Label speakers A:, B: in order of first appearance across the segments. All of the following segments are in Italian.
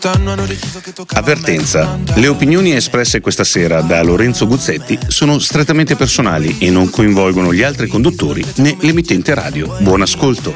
A: Avvertenza: le opinioni espresse questa sera da Lorenzo Guzzetti sono strettamente personali e non coinvolgono gli altri conduttori né l'emittente radio. Buon ascolto.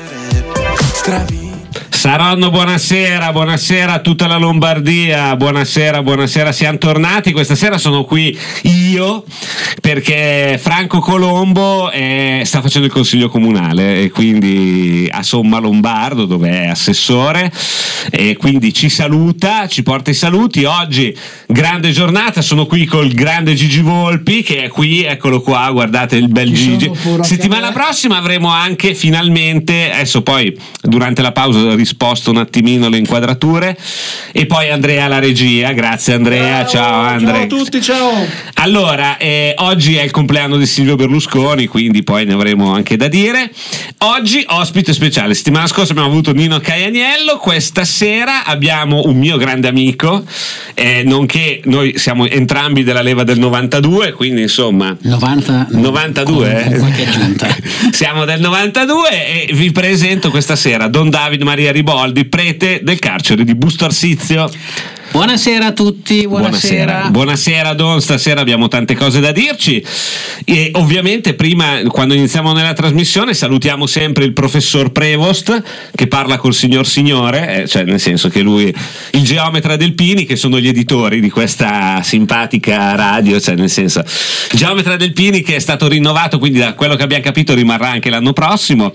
B: Saronno, buonasera a tutta la Lombardia, buonasera, siamo tornati. Questa sera sono qui io perché Franco Colombo sta facendo il consiglio comunale e quindi a Somma Lombardo, dove è assessore, e quindi ci saluta, ci porta i saluti. Oggi grande giornata, sono qui col grande Gigi Volpi che è qui, eccolo qua, guardate il bel Gigi. Settimana prossima avremo anche finalmente, adesso poi durante la pausa risposto un attimino le inquadrature, e poi Andrea alla regia. Grazie Andrea, ciao Andrea.
C: Ciao a tutti, ciao.
B: Allora, oggi è il compleanno di Silvio Berlusconi, quindi poi ne avremo anche da dire. Oggi ospite speciale, settimana scorsa abbiamo avuto Nino Caianiello, questa sera abbiamo un mio grande amico, nonché noi siamo entrambi della leva del 92, quindi insomma 92
D: con qualche aggiunta.
B: Siamo del 92 e vi presento questa sera Don David Maria Riboldi, prete del carcere di Busto Arsizio.
D: Buonasera a tutti,
B: buonasera Don, stasera abbiamo tante cose da dirci e ovviamente prima, quando iniziamo nella trasmissione, salutiamo sempre il professor Prevost che parla col signore, cioè nel senso che lui, il geometra Delpini, che sono gli editori di questa simpatica radio, cioè nel senso geometra Delpini che è stato rinnovato, quindi da quello che abbiamo capito rimarrà anche l'anno prossimo.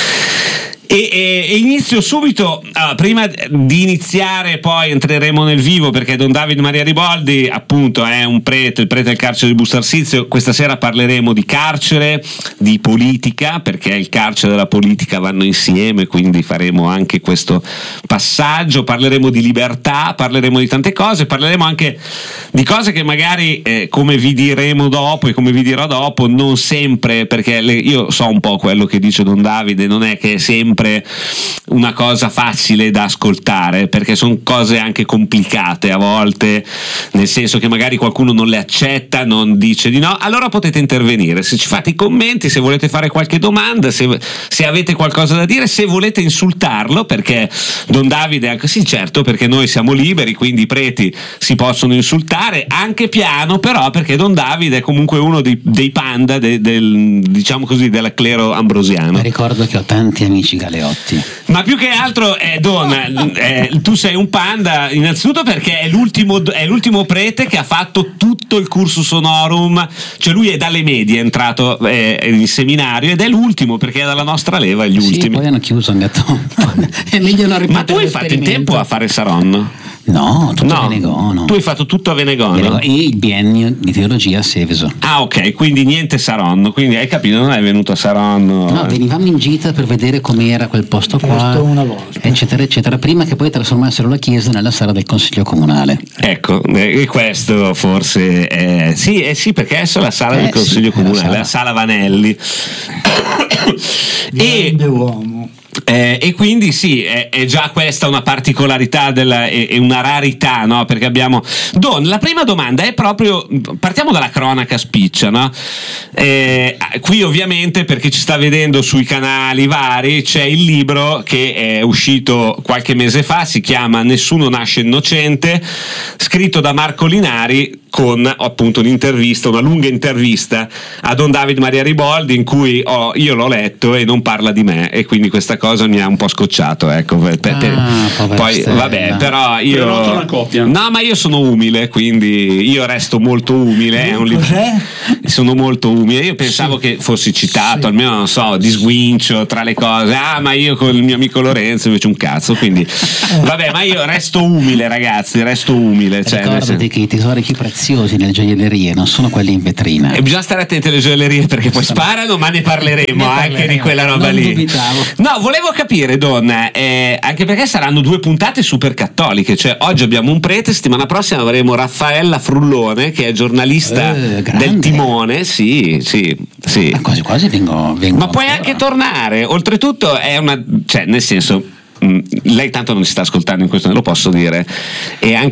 B: E inizio subito, prima di iniziare poi entreremo nel vivo, perché Don David Maria Riboldi appunto è un prete, il prete del carcere di Busto Arsizio. Questa sera parleremo di carcere, di politica, perché il carcere e la politica vanno insieme, quindi faremo anche questo passaggio, parleremo di libertà, parleremo di tante cose, parleremo anche di cose che magari come vi diremo dopo e come vi dirò dopo, non sempre, perché io so un po' quello che dice Don Davide, non è che è sempre una cosa facile da ascoltare, perché sono cose anche complicate a volte, nel senso che magari qualcuno non le accetta, non dice di no. Allora potete intervenire, se ci fate i commenti, se volete fare qualche domanda, se avete qualcosa da dire, se volete insultarlo, perché Don Davide anche sì, certo, perché noi siamo liberi, quindi i preti si possono insultare anche piano, però, perché Don Davide è comunque uno dei panda diciamo così, della clero ambrosiano.
D: Mi ricordo che ho tanti amici galeotti.
B: Ma più che altro, Don, tu sei un panda innanzitutto perché è l'ultimo prete che ha fatto tutto il cursus honorum, cioè lui è dalle medie, è entrato in seminario, ed è l'ultimo perché è dalla nostra leva, gli ultimi.
D: Poi hanno chiuso, hanno detto è meglio non ripetere.
B: Ma tu hai fatto in tempo a fare Saronno?
D: No, tutto a Venegono.
B: Tu hai fatto tutto a Venegono?
D: E il biennio di teologia a Seveso.
B: Ah, ok, quindi niente Saronno, quindi hai capito, non è venuto a Saronno.
D: No, venivamo in gita per vedere com'era quel posto qua,
C: una volta,
D: eccetera eccetera, prima che poi trasformassero la chiesa nella sala del consiglio comunale.
B: Ecco, e questo forse è sì, perché adesso è la sala del consiglio comunale, la sala Vanelli.
C: Grande uomo.
B: E quindi sì, è già questa una particolarità e una rarità, no? Perché abbiamo Don, la prima domanda è proprio, partiamo dalla cronaca spiccia, no? Qui ovviamente, per chi ci sta vedendo sui canali vari, c'è il libro che è uscito qualche mese fa, si chiama Nessuno nasce innocente, scritto da Marco Linari, con appunto un'intervista, una lunga intervista a Don David Maria Riboldi, in cui io l'ho letto e non parla di me, e quindi questa cosa mi ha un po' scocciato, ecco. Poi vabbè, però io
C: una coppia.
B: No, ma io sono umile, quindi io resto molto umile. È un libro. Sono molto umile. Io pensavo che fossi citato, almeno non so, di sguincio tra le cose. Ma io con il mio amico Lorenzo invece un cazzo, quindi vabbè, ma io resto umile, ragazzi, resto umile.
D: Ricordati che i tesori più preziosi nelle gioiellerie non sono quelli in vetrina.
B: E bisogna stare attenti alle gioiellerie, perché poi sparano, ma ne parleremo anche di quella roba
D: non
B: lì.
D: Dubitavo.
B: No, volevo capire, Don, anche perché saranno 2 puntate super cattoliche, cioè oggi abbiamo un prete, settimana prossima avremo Raffaella Frullone, che è giornalista del Timone. Sì.
D: Ma quasi quasi vengo.
B: Ma puoi anche tornare, oltretutto è cioè nel senso, lei tanto non ci sta ascoltando in questo, ne lo posso dire, e anche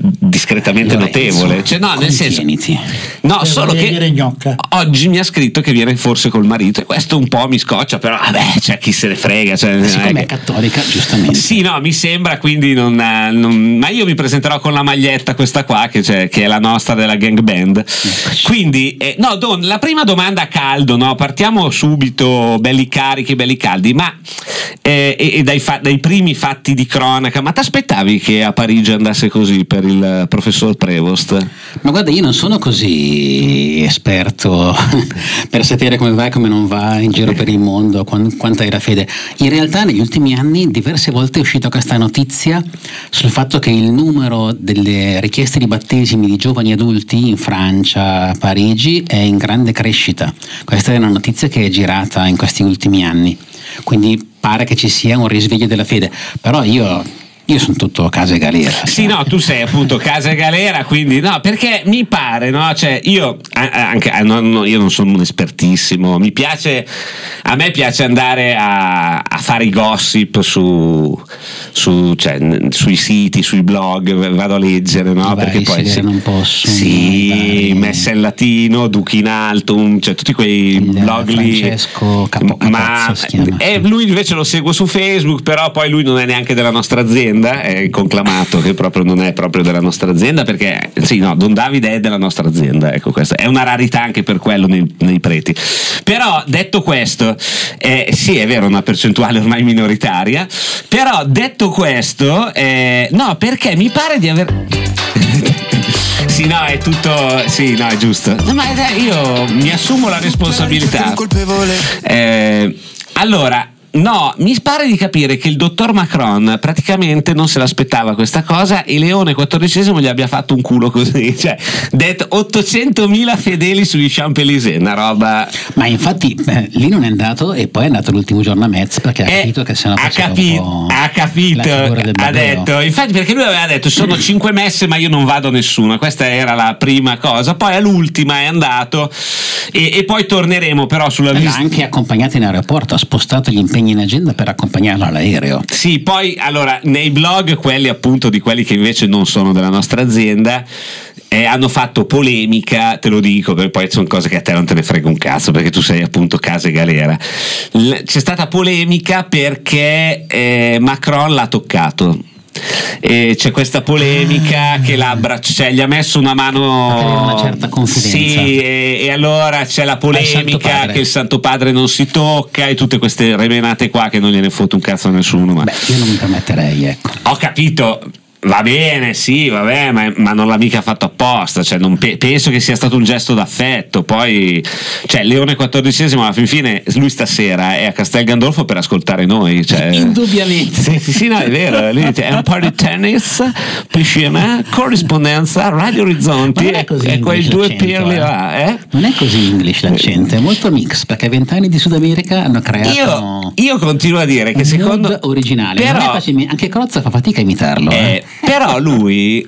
B: discretamente notevole, cioè, no, nel senso, no, solo che oggi mi ha scritto che viene forse col marito, e questo un po' mi scoccia, però vabbè, cioè, chi se ne frega, cioè,
D: siccome è cattolica, giustamente.
B: Sì, no, mi sembra, quindi ma io mi presenterò con la maglietta questa qua che è la nostra della gang band. Quindi no, Don, la prima domanda a caldo, no? Partiamo subito belli carichi, belli caldi, ma dai primi fatti di cronaca, ma ti aspettavi che a Parigi andasse così per il professor Prevost?
D: Ma guarda, io non sono così esperto per sapere come va e come non va in giro per il mondo, quanta era fede. In realtà negli ultimi anni diverse volte è uscita questa notizia sul fatto che il numero delle richieste di battesimi di giovani adulti in Francia, a Parigi, è in grande crescita. Questa è una notizia che è girata in questi ultimi anni, quindi pare che ci sia un risveglio della fede, però io sono tutto casa e galera.
B: Sì, no, tu sei appunto casa e galera, quindi no, perché mi pare, no, cioè io io non sono un espertissimo, a me piace andare a fare i gossip cioè, sui siti, sui blog, vado a leggere, no? Perché poi
D: non posso.
B: Sì, Messa in Latino, Duchi in Alto, cioè tutti quei blog lì.
D: Francesco Capozzo si chiama.
B: Lui invece lo seguo su Facebook, però poi lui non è neanche della nostra azienda. È conclamato che proprio non è proprio della nostra azienda, perché sì, no, Don Davide è della nostra azienda, ecco, questa è una rarità anche per quello nei preti. Però detto questo, sì, è vero, una percentuale ormai minoritaria, però detto questo, no, perché mi pare di aver sì, no, è tutto, sì, no, è giusto, no, ma io mi assumo la responsabilità. Allora, no, mi pare di capire che il dottor Macron praticamente non se l'aspettava questa cosa, e Leone XIV gli abbia fatto un culo così, cioè 800.000 fedeli sugli Champs-Élysées, una roba.
D: Ma infatti lì non è andato, e poi è andato l'ultimo giorno a Metz perché ha capito che sennò
B: ha capito, ha detto, infatti, perché lui aveva detto sono 5 messe ma io non vado a nessuna, questa era la prima cosa, poi all'ultima è andato e poi torneremo però sulla
D: visita. L'ha anche accompagnato in aeroporto, ha spostato gli impegni in agenda per accompagnarlo all'aereo.
B: Sì, poi allora nei blog, quelli appunto di quelli che invece non sono della nostra azienda, hanno fatto polemica, te lo dico, perché poi sono cose che a te non te ne frega un cazzo, perché tu sei appunto casa e galera. C'è stata polemica perché Macron l'ha toccato. E c'è questa polemica che cioè, gli ha messo una mano,
D: una certa confidenza.
B: Sì, e allora c'è la polemica che il Santo Padre non si tocca e tutte queste remenate qua che non gliene fotte un cazzo a nessuno. Ma
D: io non mi permetterei, ecco.
B: Ho capito. Va bene, sì, vabbè, ma non l'ha mica fatto apposta, cioè non penso che sia stato un gesto d'affetto. Poi, cioè, Leone XIV alla fin fine, lui stasera è a Castel Gandolfo per ascoltare noi, cioè.
D: Indubbiamente.
B: Sì, no, è vero, lì è un po' di tennis, piscina, corrispondenza, Radio Orizzonti e quei due pirli là,
D: Non è così English l'accento, è molto mix, perché 20 anni di Sud America hanno creato
B: io continuo a dire che secondo
D: originale,
B: però,
D: anche Crozza fa fatica a imitarlo.
B: Però lui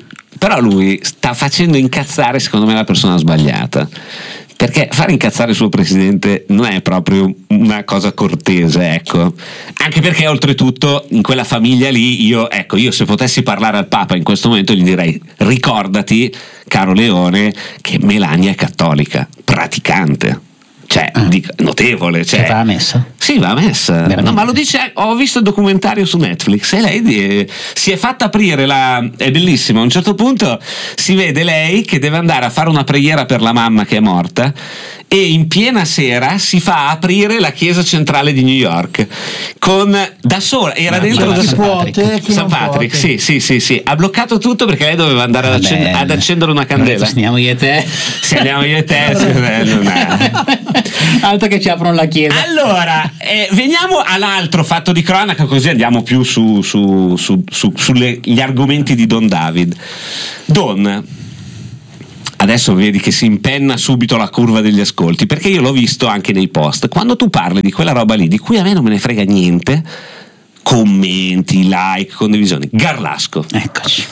B: sta facendo incazzare secondo me la persona sbagliata, perché fare incazzare il suo presidente non è proprio una cosa cortese, ecco, anche perché oltretutto in quella famiglia lì io se potessi parlare al Papa in questo momento gli direi: ricordati, caro Leone, che Melania è cattolica praticante, cioè notevole, cioè
D: va a messa?
B: Sì, va a messa. No, ma lo dice, ho visto il documentario su Netflix e lei si è fatta aprire è bellissimo, a un certo punto si vede lei che deve andare a fare una preghiera per la mamma che è morta, e in piena sera si fa aprire la chiesa centrale di New York da sola, era dentro da San Patrick, sì, ha bloccato tutto perché lei doveva andare ad accendere una candela.
D: Se andiamo io e te, altro che ci aprono la chiesa.
B: Allora, veniamo all'altro fatto di cronaca, così andiamo più sugli argomenti di Don David. Don, adesso vedi che si impenna subito la curva degli ascolti, perché io l'ho visto anche nei post. Quando tu parli di quella roba lì, di cui a me non me ne frega niente, commenti, like, condivisioni, Garlasco.
D: Eccoci.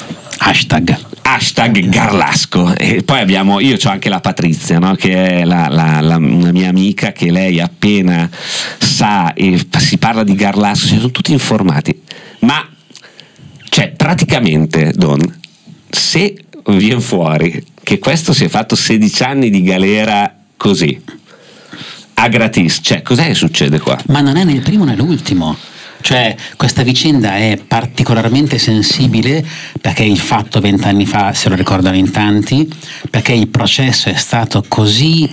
D: Hashtag
B: Garlasco. E poi io c'ho anche la Patrizia, no? Che è una mia amica, che lei appena sa e si parla di Garlasco, sono tutti informati. Ma cioè praticamente, Don, se viene fuori che questo si è fatto 16 anni di galera così a gratis, cioè cos'è che succede qua?
D: Ma non è né il primo né l'ultimo. Cioè, questa vicenda è particolarmente sensibile perché il fatto 20 anni fa se lo ricordano in tanti, perché il processo è stato così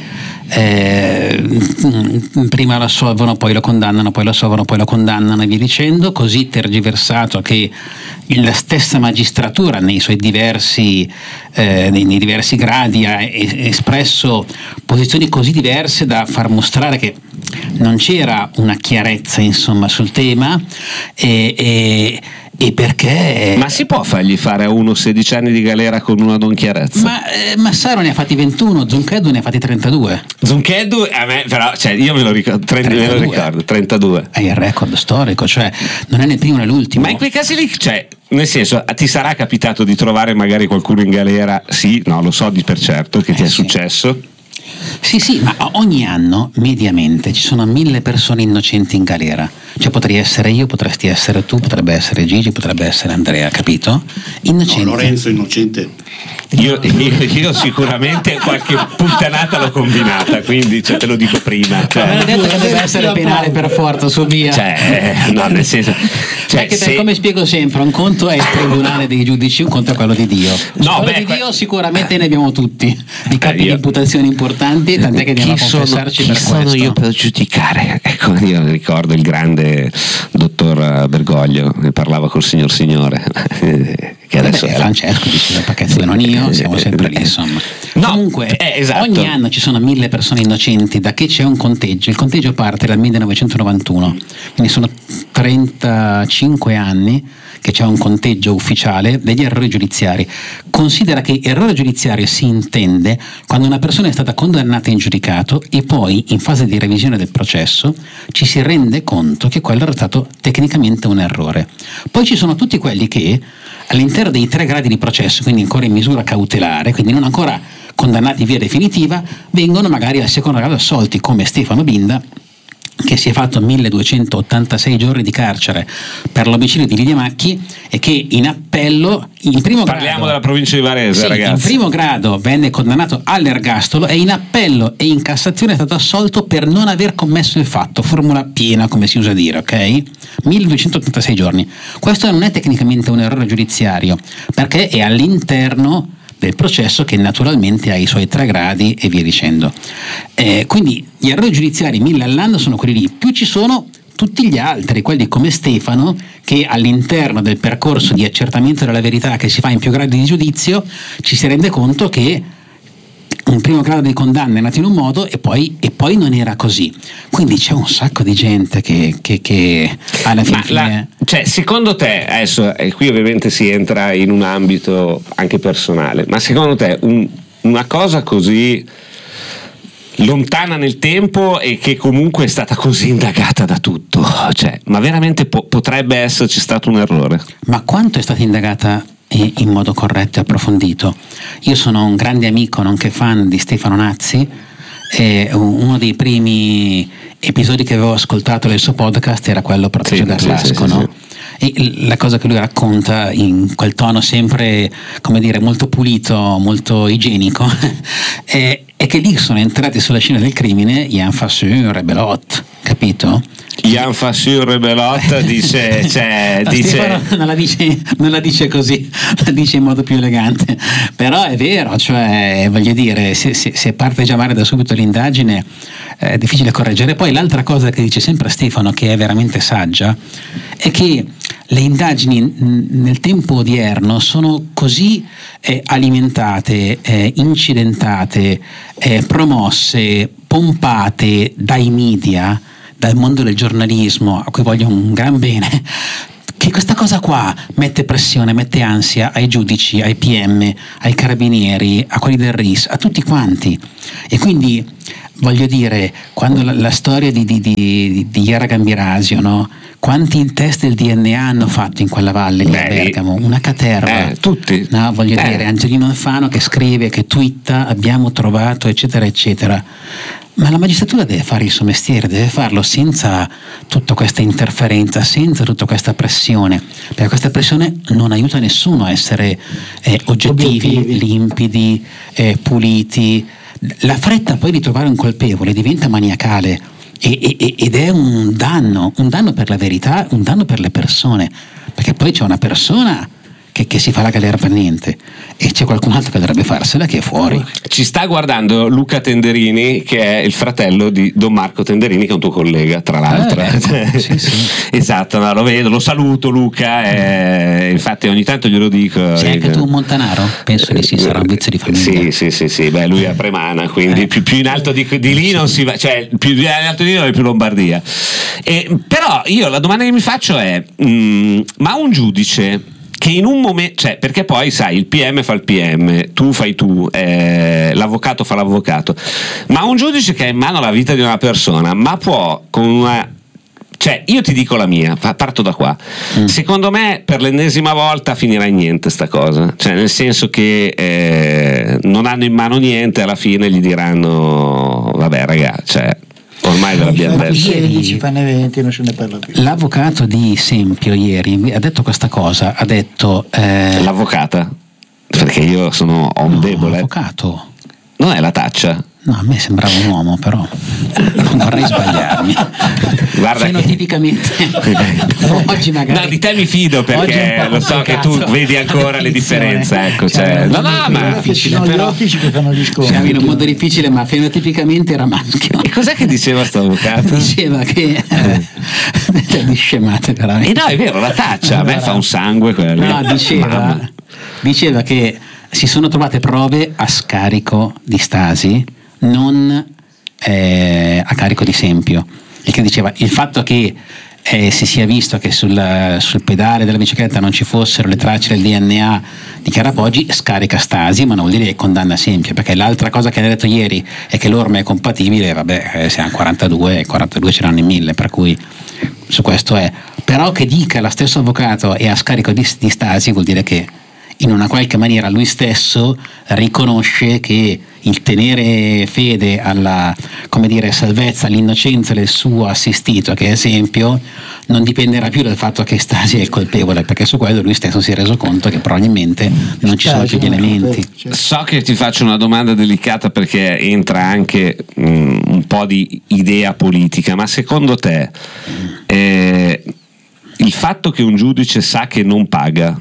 D: prima lo assolvono, poi lo condannano, poi lo assolvono, poi lo condannano e via dicendo, così tergiversato che la stessa magistratura nei suoi diversi nei diversi gradi ha espresso posizioni così diverse da far mostrare che non c'era una chiarezza insomma sul tema e perché
B: ma si può fargli fare a uno 16 anni di galera con una non chiarezza?
D: Ma Massaro ne ha fatti 21, Zuncheddu ne ha fatti 32.
B: Zuncheddu a me però, cioè io me lo ricordo 32
D: è il record storico, cioè non è né il primo né l'ultimo.
B: Ma in quei casi lì, cioè nel senso, ti sarà capitato di trovare magari qualcuno in galera? Sì, no, lo so di per certo che ti è successo.
D: Sì, ma ogni anno mediamente ci sono 1000 persone innocenti in galera. Cioè potrei essere io, potresti essere tu, potrebbe essere Gigi, potrebbe essere Andrea, capito? Innocenti.
C: No, Lorenzo innocente.
B: Io sicuramente qualche puttanata l'ho combinata, quindi cioè, te lo dico prima.
D: Cioè, non è detto che deve essere penale per forza, su via.
B: Cioè, no, nel senso. Cioè,
D: perché come spiego sempre, un conto è il tribunale dei giudici, un conto è quello di Dio.
B: No,
D: quello di Dio sicuramente ne abbiamo tutti, di capi di imputazioni importanti, tant'è che andiamo a confessarci per questo.
B: Chi sono io per giudicare? Ecco, io ricordo il grande dottor Bergoglio che parlava col signore. Che adesso
D: Francesco diceva perché non io, siamo sempre lì insomma.
B: No,
D: comunque
B: esatto.
D: Ogni anno ci sono 1000 persone innocenti da che c'è un conteggio. Il conteggio parte dal 1991, quindi sono 35 anni che c'è un conteggio ufficiale degli errori giudiziari. Considera che errore giudiziario si intende quando una persona è stata condannata in giudicato e poi in fase di revisione del processo ci si rende conto che quello era stato tecnicamente un errore. Poi ci sono tutti quelli che all'interno dei 3 gradi di processo, quindi ancora in misura cautelare, quindi non ancora condannati in via definitiva, vengono magari al secondo grado assolti, come Stefano Binda, che si è fatto 1286 giorni di carcere per l'omicidio di Lidia Macchi e che in appello in primo
B: parliamo della provincia di Varese,
D: sì,
B: ragazzi.
D: In primo grado venne condannato all'ergastolo e in appello e in Cassazione è stato assolto per non aver commesso il fatto, formula piena come si usa dire, ok? 1286 giorni. Questo non è tecnicamente un errore giudiziario perché è all'interno del processo che naturalmente ha i suoi 3 gradi e via dicendo. Quindi gli errori giudiziari 1000 all'anno sono quelli lì, più ci sono tutti gli altri, quelli come Stefano, che all'interno del percorso di accertamento della verità che si fa in più gradi di giudizio ci si rende conto che un primo grado di condanna è nato in un modo e poi non era così. Quindi c'è un sacco di gente che alla fine
B: cioè, secondo te, adesso qui ovviamente si entra in un ambito anche personale, ma secondo te una cosa così lontana nel tempo e che comunque è stata così indagata da tutto, cioè, ma veramente potrebbe esserci stato un errore?
D: Ma quanto è stata indagata in modo corretto e approfondito? Io sono un grande amico nonché fan di Stefano Nazzi e uno dei primi episodi che avevo ascoltato del suo podcast era quello Proteggio Garlasco, no? E la cosa che lui racconta in quel tono sempre, come dire, molto pulito, molto igienico è che lì sono entrati sulla scena del crimine Ian Fassur e Belot, capito?
B: Ian Fassur e Belot dice, cioè, dice...
D: Non la dice così, la dice in modo più elegante, però è vero, cioè voglio dire, se parte già male da subito l'indagine è difficile correggere. Poi l'altra cosa che dice sempre Stefano, che è veramente saggia, è che le indagini nel tempo odierno sono così alimentate, incidentate, promosse, pompate dai media, dal mondo del giornalismo, a cui voglio un gran bene, che questa cosa qua mette pressione, mette ansia ai giudici, ai PM, ai carabinieri, a quelli del RIS, a tutti quanti. E quindi voglio dire, quando la storia di Iara Gambirasio, no? Quanti test del DNA hanno fatto in quella valle lì a Bergamo? Una caterva.
B: Tutti.
D: No, voglio dire, Angelino Alfano che scrive, che twitta, abbiamo trovato, eccetera, eccetera. Ma la magistratura deve fare il suo mestiere, deve farlo senza tutta questa interferenza, senza tutta questa pressione, perché questa pressione non aiuta nessuno a essere oggettivi, limpidi, puliti. La fretta poi di trovare un colpevole diventa maniacale ed è un danno per la verità, un danno per le persone, perché poi c'è una persona che si fa la galera per niente e c'è qualcun altro che dovrebbe farsela, che è fuori.
B: Ci sta guardando Luca Tenderini, che è il fratello di Don Marco Tenderini, che è un tuo collega tra l'altro.
D: Sì.
B: Esatto, no, lo vedo, lo saluto Luca, infatti ogni tanto glielo dico.
D: Sei anche tu un montanaro? Penso che sì, sarà un vizio di famiglia.
B: Sì, beh, lui è Premana, quindi più in alto di lì non si va, cioè più in alto di lì non è più Lombardia. Però io la domanda che mi faccio è, ma un giudice che in un momento, cioè, perché poi sai, il PM fa il PM, tu fai tu, l'avvocato fa l'avvocato, ma un giudice che ha in mano la vita di una persona, ma può con una, cioè io ti dico la mia, parto da qua, secondo me per l'ennesima volta finirà in niente sta cosa, cioè nel senso che non hanno in mano niente, alla fine gli diranno vabbè ragazzi, cioè ormai ve l'abbiamo detto.
C: Ieri si fanno eventi e non se ne parla più.
D: L'avvocato di Sempio ieri ha detto questa cosa, ha detto
B: l'avvocata, perché io ho un debole.
D: L'avvocato
B: non è la Taccia?
D: No, a me sembrava un uomo, però non vorrei sbagliarmi.
B: Guarda,
D: fenotipicamente oggi magari.
B: No, di te mi fido, perché lo so che tu vedi ancora le differenze, ecco, cioè, ma
C: sono gli ottici che fanno gli sconti.
D: Siamo in un modo difficile, ma fenotipicamente era maschio.
B: E cos'è che diceva sto avvocato?
D: Diceva che di scemate veramente.
B: No, è vero, la Taccia a me fa un sangue quella.
D: No, diceva che si sono trovate prove a scarico di Stasi, non a carico di Sempio, e che diceva il fatto che si sia visto che sul pedale della bicicletta non ci fossero le tracce del DNA di Chiara Poggi scarica Stasi, ma non vuol dire che condanna Sempio, perché l'altra cosa che ha detto ieri è che l'orma è compatibile, vabbè, siamo 42 ce l'hanno in 1000, per cui su questo è, però che dica lo stesso avvocato è a scarico di Stasi vuol dire che in una qualche maniera lui stesso riconosce che il tenere fede alla, come dire, salvezza, all'innocenza del suo assistito, che è esempio, non dipenderà più dal fatto che Stasi è il colpevole, perché su quello lui stesso si è reso conto che probabilmente non ci sono più gli elementi.
B: So che ti faccio una domanda delicata perché entra anche un po' di idea politica, ma secondo te il fatto che un giudice sa che non paga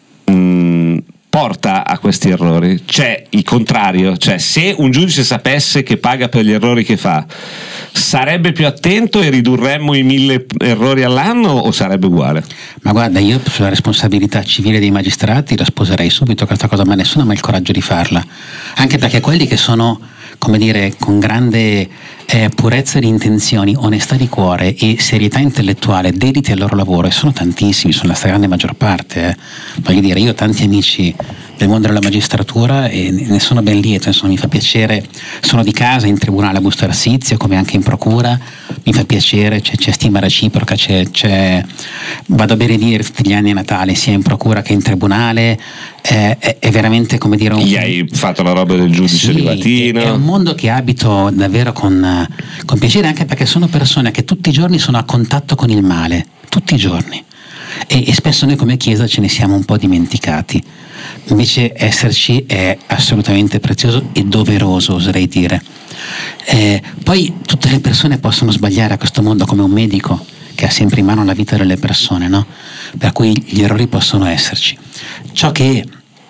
B: porta a questi errori? C'è il contrario, cioè se un giudice sapesse che paga per gli errori che fa, sarebbe più attento e ridurremmo i 1000 errori all'anno, o sarebbe uguale?
D: Ma guarda, io sulla responsabilità civile dei magistrati la sposerei subito questa cosa, ma nessuno ha mai il coraggio di farla, anche perché quelli che sono, come dire, con grande purezza di intenzioni, onestà di cuore e serietà intellettuale dediti al loro lavoro, e sono tantissimi, sono la stragrande maggior parte, voglio dire, io ho tanti amici del mondo della magistratura e ne sono ben lieto, insomma, mi fa piacere, sono di casa in tribunale a Busto Arsizio come anche in procura, mi fa piacere, c'è stima reciproca, vado a benedire tutti gli anni a Natale sia in procura che in tribunale, è veramente, come dire,
B: gli hai fatto la roba del giudice Livatino.
D: È un mondo che abito davvero con piacere, anche perché sono persone che tutti i giorni sono a contatto con il male, tutti i giorni, e spesso noi come Chiesa ce ne siamo un po' dimenticati, invece esserci è assolutamente prezioso e doveroso, oserei dire. Poi tutte le persone possono sbagliare a questo mondo, come un medico che ha sempre in mano la vita delle persone, no? Per cui gli errori possono esserci. Ciò che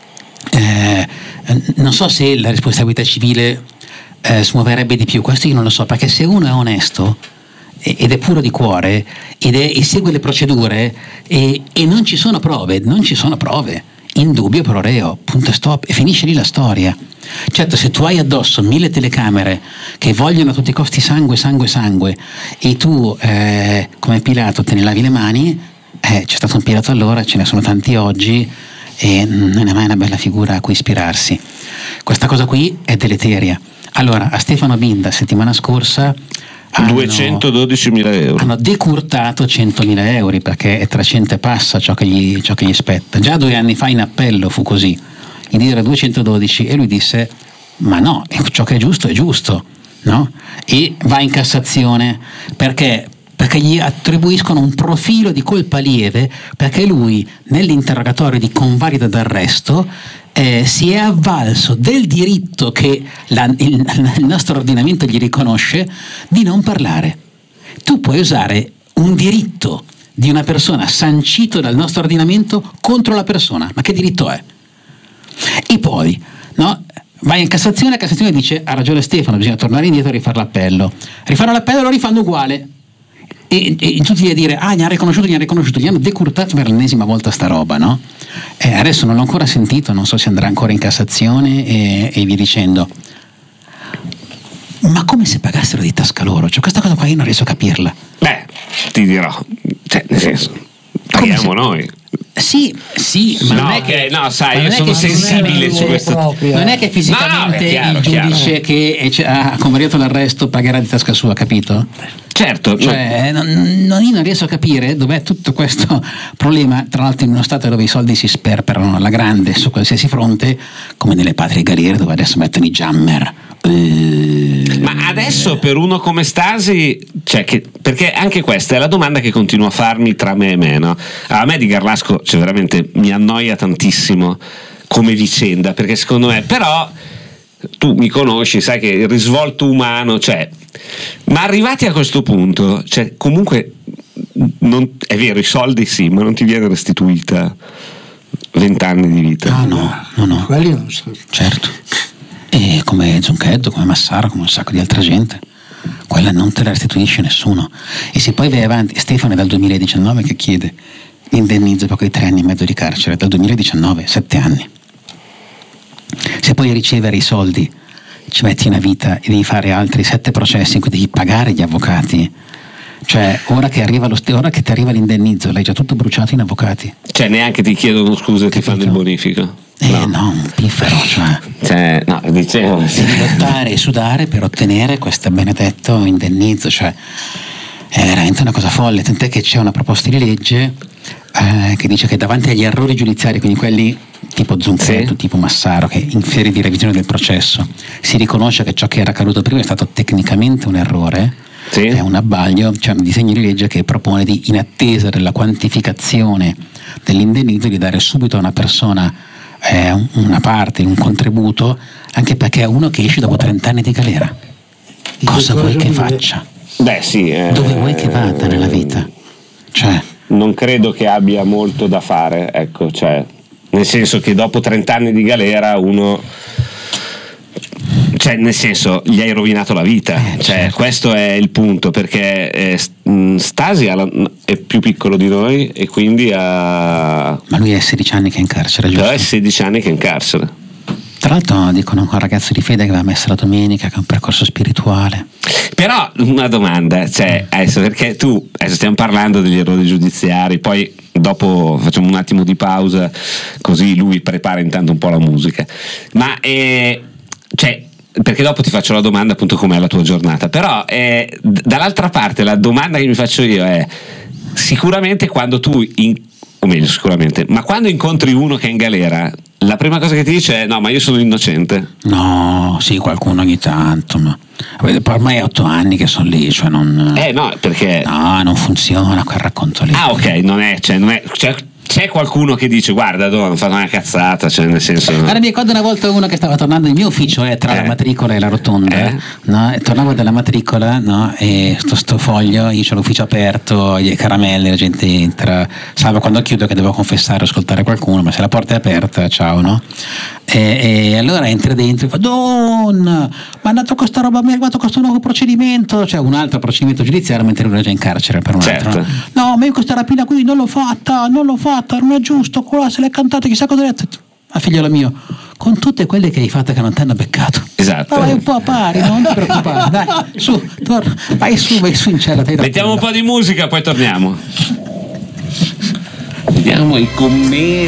D: non so se la responsabilità civile smuoverebbe di più, questo io non lo so, perché se uno è onesto ed è puro di cuore e segue le procedure e non ci sono prove, indubbio pro reo, punto e stop, e finisce lì la storia. Certo, se tu hai addosso 1000 telecamere che vogliono a tutti i costi sangue e tu come Pilato te ne lavi le mani, c'è stato un Pilato allora, ce ne sono tanti oggi e non è mai una bella figura a cui ispirarsi. Questa cosa qui è deleteria. Allora, a Stefano Binda settimana scorsa
B: 212.000 euro.
D: Hanno decurtato 100.000 euro perché è 300 e passa ciò che gli spetta. Già 2 anni fa in appello fu così, gli diedero 212 e lui disse ma no, ciò che è giusto, no? E va in Cassazione perché gli attribuiscono un profilo di colpa lieve, perché lui nell'interrogatorio di convalida d'arresto si è avvalso del diritto che il nostro ordinamento gli riconosce di non parlare. Tu puoi usare un diritto di una persona sancito dal nostro ordinamento contro la persona, ma che diritto è? E poi, no? Vai in Cassazione, la Cassazione dice: ha ragione Stefano, bisogna tornare indietro e rifare l'appello. Rifanno l'appello e lo rifanno uguale. E tutti a dire: gli hanno riconosciuto, gli hanno decurtato per l'ennesima volta sta roba, no? Adesso non l'ho ancora sentito, non so se andrà ancora in Cassazione e via dicendo. Ma come se pagassero di tasca loro? Cioè, questa cosa qua io non riesco a capirla.
B: Beh, ti dirò, cioè, nel senso, paghiamo noi.
D: Sì, ma non è che
B: sai, io sono sensibile su questo.
D: Non è che fisicamente il giudice che ha convalidato l'arresto pagherà di tasca sua, capito?
B: Certo,
D: cioè, io non riesco a capire dov'è tutto questo problema, tra l'altro in uno stato dove i soldi si sperperano alla grande su qualsiasi fronte, come nelle patrie galere dove adesso mettono i jammer.
B: Ma adesso per uno come Stasi, cioè perché anche questa è la domanda che continuo a farmi tra me e me, no? A me di Garlasco veramente mi annoia tantissimo come vicenda, perché secondo me, però tu mi conosci, sai che il risvolto umano, cioè, ma arrivati a questo punto, cioè, comunque è vero, i soldi sì, ma non ti viene restituita 20 anni di vita.
D: No.
C: Quelli non so.
D: Certo. E come Zucchetto, come Massaro, come un sacco di altra gente, quella non te la restituisce nessuno. E se poi vai avanti, Stefano è dal 2019 che chiede l'indennizzo per quei 3 anni e mezzo di carcere, dal 2019, 7 anni. Se poi a ricevere i soldi ci metti una vita e devi fare altri 7 processi in cui devi pagare gli avvocati, cioè ora che ti arriva l'indennizzo l'hai già tutto bruciato in avvocati.
B: Cioè neanche ti chiedono scusa e ti fanno il bonifico.
D: No, un piffero,
B: cioè no, dicevo,
D: devi lottare e sudare per ottenere questo benedetto indennizzo, cioè è veramente una cosa folle, tant'è che c'è una proposta di legge che dice che davanti agli errori giudiziari, quindi quelli tipo Zucchetto, tipo Massaro, che in ferie di revisione del processo si riconosce che ciò che era accaduto prima è stato tecnicamente un errore, è un abbaglio, c'è un disegno di legge che propone di, in attesa della quantificazione dell'indennizzo, di dare subito a una persona una parte, un contributo, anche perché è uno che esce dopo 30 anni di galera. Cosa vuoi che faccia?
B: Beh sì.
D: Dove vuoi che vada nella vita? Cioè,
B: non credo che abbia molto da fare, ecco, cioè, nel senso che dopo 30 anni di galera uno, cioè nel senso gli hai rovinato la vita, cioè
D: certo.
B: Questo è il punto, perché Stasi è più piccolo di noi e quindi ma
D: lui è 16 anni che è in carcere, giusto?
B: Però è 16 anni che è in carcere.
D: Tra l'altro dicono un ragazzo di fede che aveva messo la domenica, che è un percorso spirituale.
B: Però una domanda, cioè adesso, perché adesso stiamo parlando degli errori giudiziari, poi dopo facciamo un attimo di pausa così lui prepara intanto un po' la musica, ma cioè, perché dopo ti faccio la domanda appunto com'è la tua giornata, però dall'altra parte la domanda che mi faccio io è: sicuramente quando quando incontri uno che è in galera, la prima cosa che ti dice è: no, ma io sono innocente.
D: No, sì, qualcuno ogni tanto, ma ormai è 8 anni che sono lì, cioè non.
B: No, perché.
D: No, non funziona quel racconto lì.
B: Ah, ok, non è. C'è qualcuno che dice: guarda, hanno fatto una cazzata, cioè nel senso.
D: Allora mi ricordo una volta uno che stava tornando, il mio ufficio è tra la matricola e la rotonda, no? E tornavo dalla matricola, no? E sto foglio, io c'ho l'ufficio aperto, le caramelle, la gente entra, salvo quando chiudo che devo confessare o ascoltare qualcuno, ma se la porta è aperta, ciao, no? E allora entra dentro e fa: Donna, ma è andato questa roba, mi è arrivato questo nuovo procedimento, cioè un altro procedimento giudiziario, mentre lui era già in carcere per un altro. No, ma io questa rapina qui non l'ho fatta, non è giusto, qua se l'è cantata, chissà cosa ha detto. Ma figliolo mio, con tutte quelle che hai fatto che non ti hanno beccato.
B: Esatto.
D: Ma vai un po' a pari, non ti preoccupare, dai, su, torna, vai su in cella.
B: Mettiamo un po' di musica, poi torniamo. Vediamo i commenti.